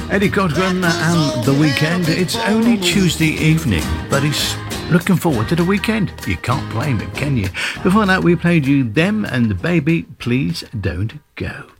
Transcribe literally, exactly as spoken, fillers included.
Eddie Cochran and The Weekend. It's only Tuesday evening, but he's looking forward to the weekend. You can't blame him, can you? Before that, we played you Them and the Baby, Please Don't Go.